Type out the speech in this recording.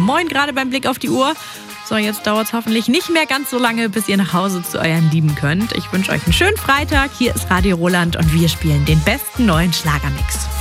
Moin, gerade beim Blick auf die Uhr. So, jetzt dauert es hoffentlich nicht mehr ganz so lange, bis ihr nach Hause zu euren Lieben könnt. Ich wünsche euch einen schönen Freitag. Hier ist Radio Roland und wir spielen den besten neuen Schlagermix.